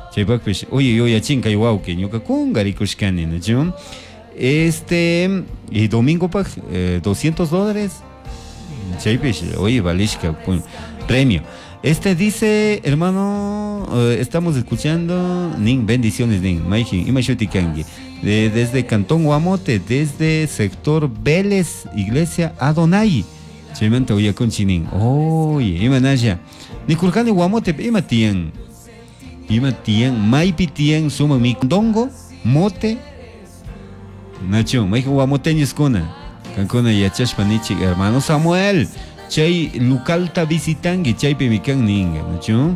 Chaypapish, oye, yo ya chinka iguauque, ñuka kungari kushkani, ¿no? Y domingo pa, $200. Chaypish, oye, valishka, premio. Dice, hermano, estamos escuchando, Nin, bendiciones, Nin, Maijin, Imashuti Kangi, desde Cantón Guamote, desde sector Vélez, Iglesia Adonai. Chaymanta Uyaconchi, Nin, oye, Imanaya, Nikulkani Guamote, Imatian, Maipi Tien, Suma Mikdongo, Mote, Nacho, Maijin Guamoteños Kuna, Cancuna Yachashpanichi, hermano Samuel. Chay Lucalta visitangi, chay pemican ninga, ¿no?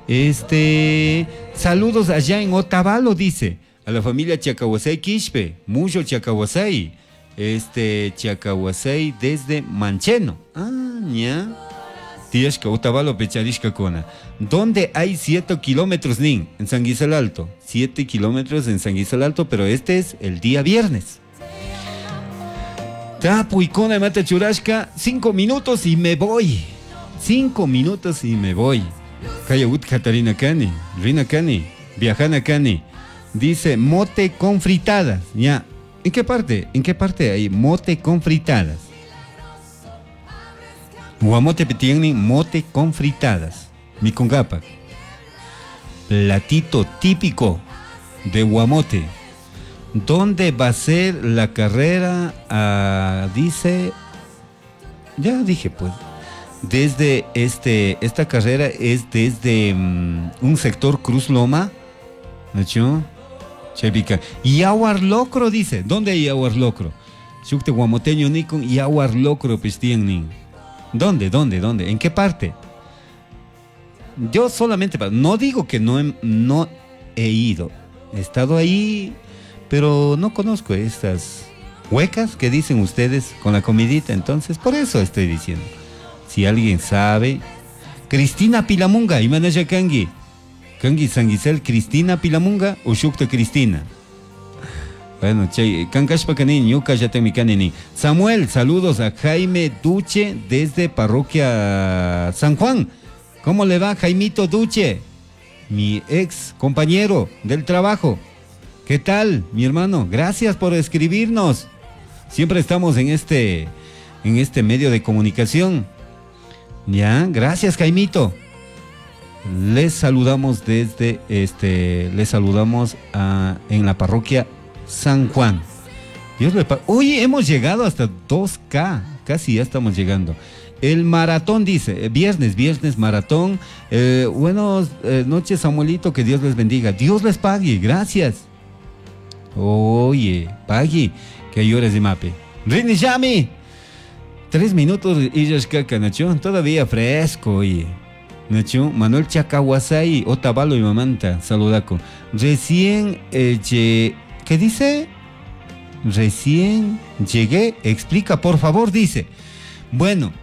Saludos allá en Otavalo, dice, a la familia Chacahuasay Quispe, mucho Chacahuasay, Chacahuasay desde Mancheno. Ya. Tiashka, Otavalo, Pecharishka Cona. ¿Dónde hay 7 kilómetros, Nin? En San Guisal Alto. 7 kilómetros en San Guisal Alto, pero este es el día viernes. Tapu y Cona Mata Churashka, 5 minutos y me voy. 5 minutos y me voy. Cayawut Catarina Cani, Rina Cani, Viajana Cani. Dice mote con fritadas. Ya. ¿En qué parte? ¿En qué parte hay mote con fritadas? Guamote petiangni, mote con fritadas. Mi congapa. Platito típico de Guamote. ¿Dónde va a ser la carrera? Dice, ya dije pues, desde esta carrera es desde un sector Cruz Loma, ¿no? Chevica. Yahuarlocro dice, ¿dónde hay Yahuarlocro? Shukte Guamoteño Nikon Yahuarlocro Pestien. ¿Dónde? ¿En qué parte? Yo solamente, no digo que no he ido, he estado ahí, pero no conozco estas huecas que dicen ustedes con la comidita, entonces por eso estoy diciendo. Si alguien sabe, Cristina Pilamunga, Imanaya Kangi Sanguisel, Cristina Pilamunga, Ushukta Cristina. Bueno, chay, Kankashpa Kanin, Yuka Yatemikanin. Samuel, saludos a Jaime Duche desde Parroquia San Juan. ¿Cómo le va, Jaimito Duche? Mi ex compañero del trabajo. ¿Qué tal, mi hermano? Gracias por escribirnos. Siempre estamos en este medio de comunicación. Ya, gracias, Jaimito. Les saludamos desde en la parroquia San Juan. Dios le Oye, hemos llegado hasta 2K, casi ya estamos llegando. El maratón dice, viernes maratón. Buenas noches, Samuelito, que Dios les bendiga. Dios les pague, gracias. Oye, pague, que hay horas de mape. Rini Yami, 3 minutos y ya Nacho, todavía fresco, oye. Nacho, Manuel Chacahuasay, Otavalo y Mamanta, saludaco. Recién, ¿qué dice? Recién llegué, explica por favor, dice. Bueno,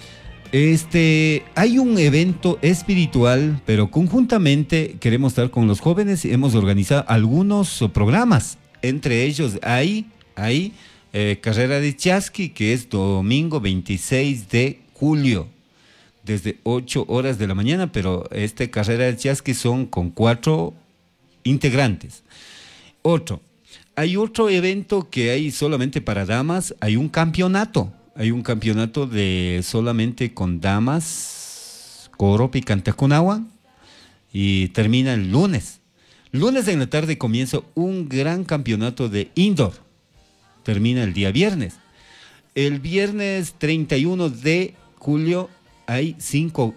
hay un evento espiritual, pero conjuntamente queremos estar con los jóvenes y hemos organizado algunos programas. Entre ellos hay carrera de chasqui, que es domingo 26 de julio, desde 8 horas de la mañana, pero carrera de chasqui son con 4 integrantes. Hay otro evento que hay solamente para damas, hay un campeonato de solamente con damas, coro picantaconagua, y termina el lunes. Lunes en la tarde comienza un gran campeonato de indoor, termina el día viernes. El viernes 31 de julio hay 7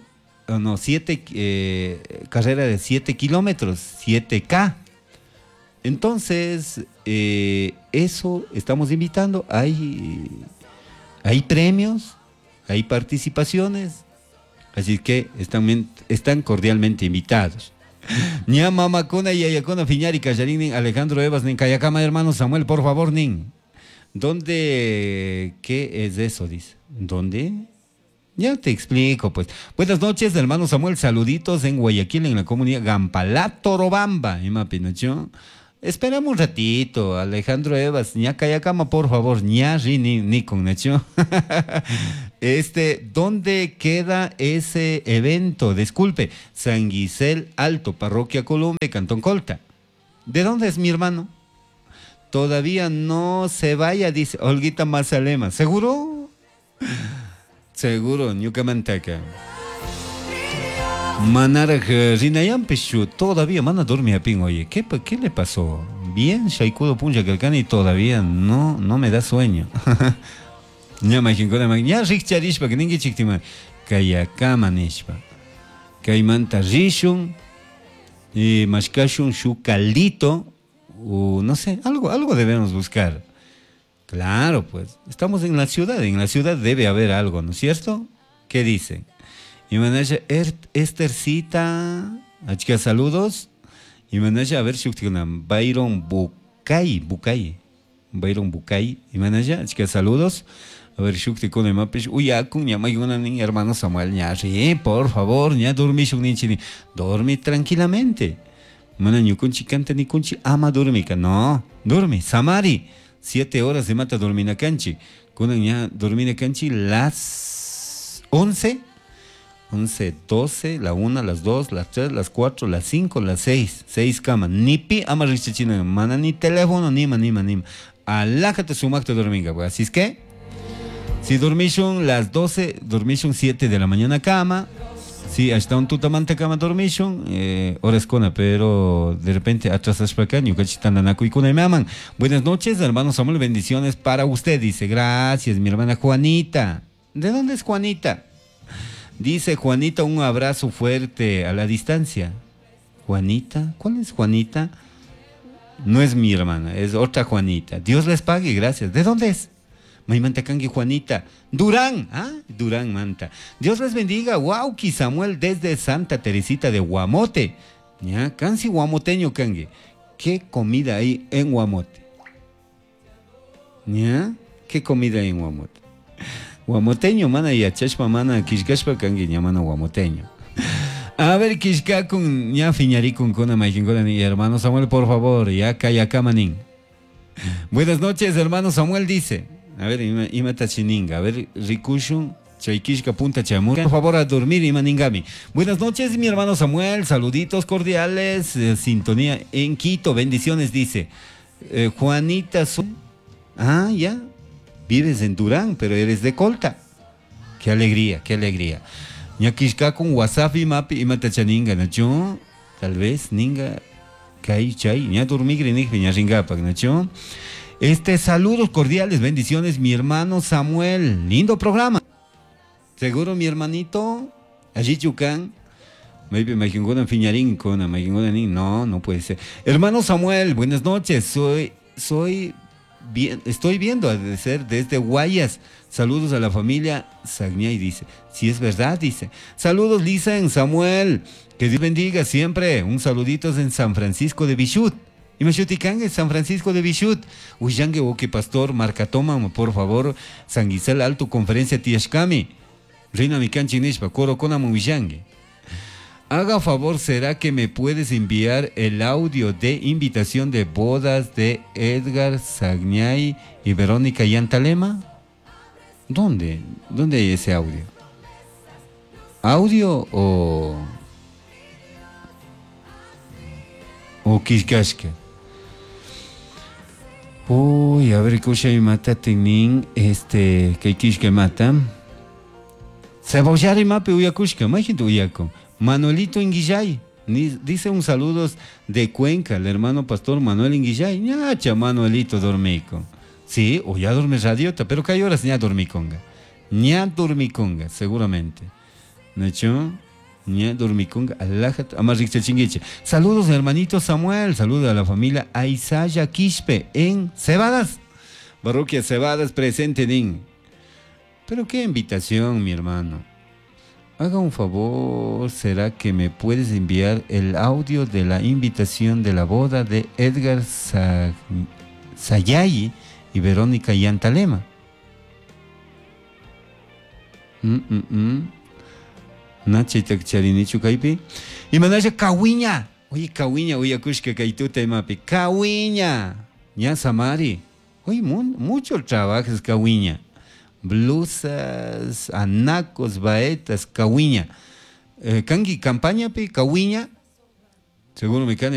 carreras de 7 kilómetros, 7K. Entonces, eso estamos invitando. Hay premios, hay participaciones, así que están cordialmente invitados. Ña Mamakuna y Ayacona Fiñari Callarín, Alejandro Evas, Nin Cayacama, hermano Samuel, por favor, Nin. ¿Dónde? ¿Qué es eso? Dice. ¿Dónde? Ya te explico, pues. Buenas noches, hermano Samuel, saluditos en Guayaquil, en la comunidad Gampalato Robamba, Ima Pinocho. Esperamos un ratito, Alejandro Evas, ña Cayacama, por favor, ña ni con Nacho. ¿Dónde queda ese evento? Disculpe, San Gisel Alto, Parroquia Colombia, Cantón Colta. ¿De dónde es mi hermano? Todavía no se vaya, dice Olguita Mazalema. ¿Seguro? Seguro, Ñucamantaca. Manara Rinayam Peshu, todavía mana dormir a pin, oye, ¿qué le pasó? Bien, Shaikudo Punja Calcani todavía no me da sueño. Ya imagino, ya Richarishpa, que ninguém chictima, Kayakama Nishpa, Kaimanta Rishun, y Mashkashun Shukalito, no sé, algo debemos buscar. Claro, pues, estamos en la ciudad debe haber algo, ¿no es cierto? ¿Qué dicen? Y manaya Esthercita, achika saludos. Y manaya a ver si Byron Bucay. Byron Bucay. Y manaya achika saludos. A ver si con el mapes. Uy, con una niña hermano Samuel Ñarri, por favor, ya dormí dormí tranquilamente. Mana ni kunchi canta ni kunchi ama dormica. No, dormi. Samari. 7 horas de mata dormina canchi. Con ya dormina canchi las 11, 12, la 1, las 2, las 3, las 4, las 5, las 6. 6 camas. Ni pi ama richachina. Mana ni teléfono, nima. Alájate su macto dorminga. Pues. Así es que, si dormishun las 12, dormishun 7 de la mañana cama. Sí, hasta un tutamante cama dormishun, horas cona, pero de repente atrasas para acá, ñucachitandanaco y kuna y me aman. Buenas noches, hermano Samuel, bendiciones para usted. Dice, gracias, mi hermana Juanita. ¿De dónde es Juanita? Dice Juanita, un abrazo fuerte a la distancia. ¿Juanita? ¿Cuál es Juanita? No es mi hermana, es otra Juanita. Dios les pague, gracias. ¿De dónde es? Maimanta Kangi Juanita. Durán, Durán Manta. Dios les bendiga. Wauki Samuel desde Santa Teresita de Guamote. Ya, cansi guamoteño Kangi. ¿Qué comida hay en Guamote? Ya, ¿qué comida hay en Guamote? Guamoteño, mana y achashpa, mana, kishkashpa Kangi, mana guamoteño. A ver, kishka con ya fiñari con kona maikingona y hermano Samuel, por favor, ya kayaka manin. Buenas noches, hermano Samuel dice. A ver, imata chininga. A ver, Rikushun, Chaikishka Punta Chamur. Por favor, a dormir, Imaningami. Buenas noches, mi hermano Samuel. Saluditos cordiales. Sintonía en Quito. Bendiciones, dice. Juanita. Ya. Vives en Durán, pero eres de Colta. Qué alegría, qué alegría. Ñakishka con WhatsApp y mapi imata chaninga, ¿nacho? Tal vez, ninga. Kai, chay. Ña dormir, ña ringapa, ¿nacho? Saludos cordiales, bendiciones, mi hermano Samuel. Lindo programa. Seguro, mi hermanito. Allí Chucán. Maybe Majingona Fiñarín con Majingona Nin. No puede ser. Hermano Samuel, buenas noches. Estoy viendo a ser desde Guayas. Saludos a la familia Sagniay, dice. Si es verdad, dice. Saludos, Lisa en Samuel. Que Dios bendiga siempre. Un saludito en San Francisco de Bichut. Y Machuticanga, San Francisco de Bichut. Uyangue Oque Pastor, Marcatoma, por favor, San Gisel Alto, Conferencia Tiashkami. Reina Mican Chinishpa, Coro Conamo Uyangue. Haga favor, ¿será que me puedes enviar el audio de invitación de bodas de Edgar Sagniay y Verónica Yantalema? ¿Dónde? ¿Dónde hay ese audio? ¿Audio o Kishkashka? Uy, a ver, escucha y mata tenin, que Kishka mata. Cebollari mape uyakushka, imagínate uyako. Manuelito Inguillay, dice un saludos de Cuenca, el hermano pastor Manuel Inguillay. Ñacha, Manuelito dormico. Sí, o ya duerme radiota, pero que hay horas ña dormiconga. Ña dormiconga, seguramente. ¿Nacho? Ña dormiconga, alájate, amarrixa chingueche. Saludos, hermanito Samuel, saludos a la familia Aizaya Quispe en Cebadas. Parroquia Cebadas presente en. Pero qué invitación, mi hermano. Haga un favor, ¿será que me puedes enviar el audio de la invitación de la boda de Edgar Sayay y Verónica Yantalema? Nachitak charinichu kaipi. Y manaya Kawiña. Oye, Kawiña, oye, kushka kaituta mapi. Kawiña. Ya Samari. Oye, mucho trabajo es Kawiña. blusas, anacos, baetas, cahuiña. Kangi campaña pe, cahuiña, seguro me